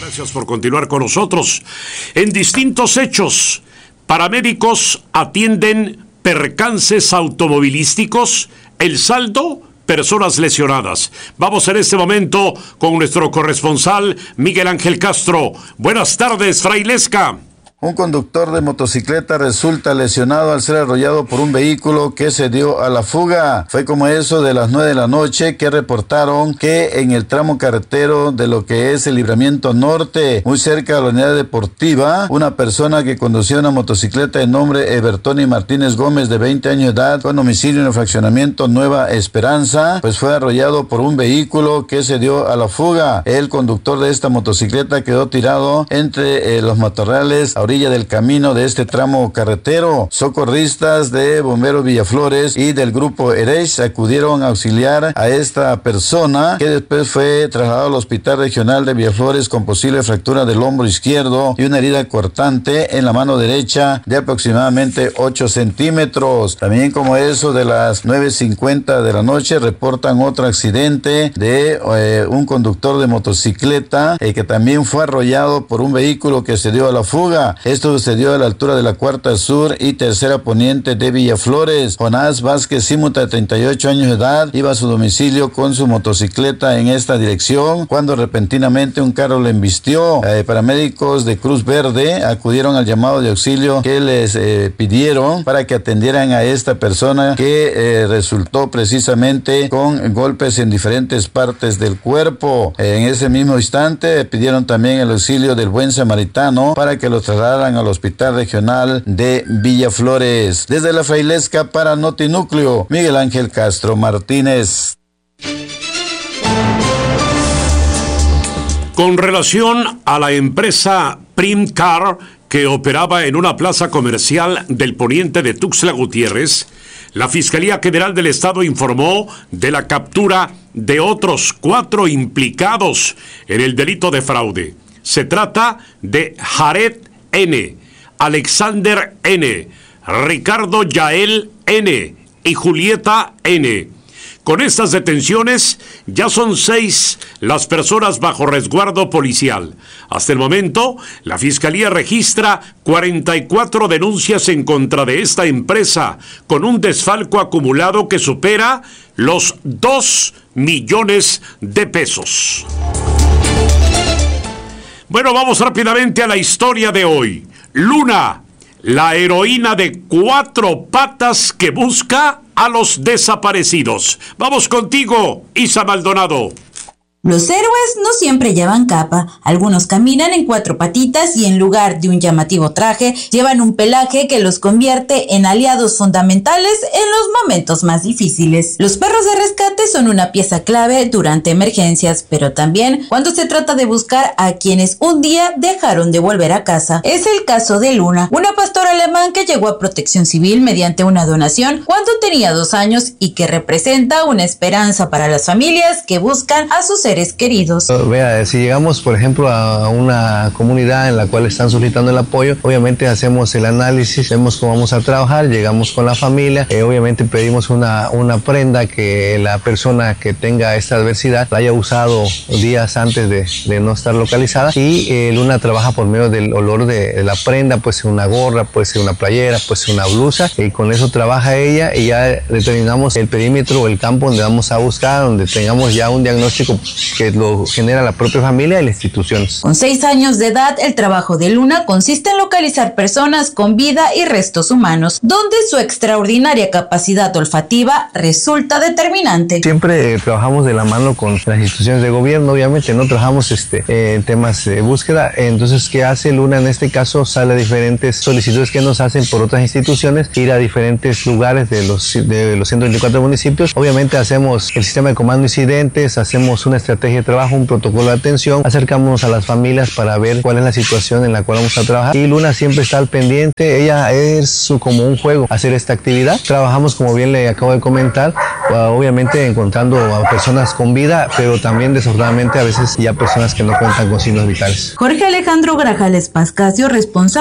Gracias por continuar con nosotros. En distintos hechos, paramédicos atienden percances automovilísticos. El saldo, personas lesionadas. Vamos en este momento con nuestro corresponsal Miguel Ángel Castro. Buenas tardes, Frailesca. Un conductor de motocicleta resulta lesionado al ser arrollado por un vehículo que se dio a la fuga. Fue como eso de las 9 de la noche que reportaron que en el tramo carretero de lo que es el Libramiento Norte, muy cerca de la unidad deportiva, una persona que conducía una motocicleta de nombre Ebertoni Martínez Gómez, de 20 años de edad, con domicilio en el fraccionamiento Nueva Esperanza, pues fue arrollado por un vehículo que se dio a la fuga. El conductor de esta motocicleta quedó tirado entre los matorrales a orilla del camino de este tramo carretero. Socorristas de Bomberos Villaflores y del grupo Erech acudieron a auxiliar a esta persona, que después fue trasladado al Hospital Regional de Villaflores con posible fractura del hombro izquierdo y una herida cortante en la mano derecha de aproximadamente 8 centímetros. También como eso de las 9:50 de la noche reportan otro accidente de un conductor de motocicleta que también fue arrollado por un vehículo que se dio a la fuga. Esto sucedió a la altura de la Cuarta Sur y Tercera Poniente de Villaflores. Jonás Vázquez Símuta, de 38 años de edad, iba a su domicilio con su motocicleta en esta dirección cuando repentinamente un carro le embistió. Paramédicos de Cruz Verde acudieron al llamado de auxilio que les pidieron para que atendieran a esta persona que resultó precisamente con golpes en diferentes partes del cuerpo. En ese mismo instante pidieron también el auxilio del Buen Samaritano para que lo trasladaran al Hospital Regional de Villaflores. Desde la Frailesca para Notinúcleo, Miguel Ángel Castro Martínez. Con relación a la empresa Primcar, que operaba en una plaza comercial del poniente de Tuxtla Gutiérrez, la Fiscalía General del Estado informó de la captura de otros 4 implicados en el delito de fraude. Se trata de Jared N., Alexander N., Ricardo Yael N. y Julieta N. Con estas detenciones ya son 6 las personas bajo resguardo policial. Hasta el momento, la Fiscalía registra 44 denuncias en contra de esta empresa, con un desfalco acumulado que supera los 2 millones de pesos. Bueno, vamos rápidamente a la historia de hoy. Luna, la heroína de 4 patas que busca a los desaparecidos. Vamos contigo, Isa Maldonado. Los héroes no siempre llevan capa, algunos caminan en 4 patitas y en lugar de un llamativo traje, llevan un pelaje que los convierte en aliados fundamentales en los momentos más difíciles. Los perros de rescate son una pieza clave durante emergencias, pero también cuando se trata de buscar a quienes un día dejaron de volver a casa. Es el caso de Luna, una pastora alemán que llegó a Protección Civil mediante una donación cuando tenía 2 años y que representa una esperanza para las familias que buscan a sus seres queridos. Vea, si llegamos por ejemplo a una comunidad en la cual están solicitando el apoyo, obviamente hacemos el análisis, vemos cómo vamos a trabajar, llegamos con la familia, obviamente pedimos una prenda que la persona que tenga esta adversidad la haya usado días antes de no estar localizada, y Luna trabaja por medio del olor de la prenda, puede ser una gorra, puede ser una playera, puede ser una blusa, y con eso trabaja ella y ya determinamos el perímetro o el campo donde vamos a buscar, donde tengamos ya un diagnóstico que lo genera la propia familia y las instituciones. Con 6 años de edad, el trabajo de Luna consiste en localizar personas con vida y restos humanos, donde su extraordinaria capacidad olfativa resulta determinante. Siempre trabajamos de la mano con las instituciones de gobierno, obviamente no trabajamos en temas de búsqueda. Entonces, ¿qué hace Luna? En este caso sale a diferentes solicitudes que nos hacen por otras instituciones, ir a diferentes lugares de los 124 municipios. Obviamente hacemos el sistema de comando incidentes, hacemos una estrategia de trabajo, un protocolo de atención, acercamos a las familias para ver cuál es la situación en la cual vamos a trabajar, y Luna siempre está al pendiente. Ella es como un juego hacer esta actividad. Trabajamos, como bien le acabo de comentar, obviamente encontrando a personas con vida, pero también desafortunadamente a veces ya personas que no cuentan con signos vitales. Jorge Alejandro Grajales Pascasio, responsable